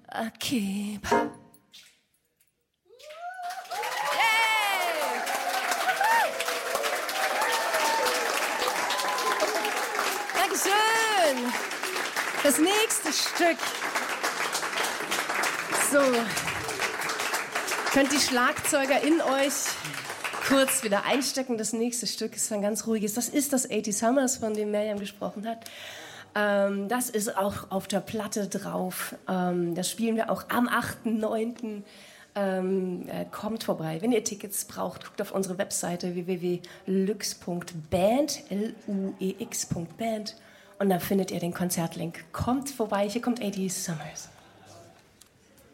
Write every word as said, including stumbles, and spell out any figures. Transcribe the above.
I keep. Dankeschön. Das nächste Stück. So. Könnt die Schlagzeuger in euch kurz wieder einstecken. Das nächste Stück ist ein ganz ruhiges. Das ist das achtzig Summers, von dem Miriam gesprochen hat. Ähm, das ist auch auf der Platte drauf. Ähm, das spielen wir auch am achten neunten Ähm, äh, kommt vorbei. Wenn ihr Tickets braucht, guckt auf unsere Webseite w w w punkt lux punkt band, L U E X Punkt Band, und da findet ihr den Konzertlink. Kommt vorbei, hier kommt achtzig Summers.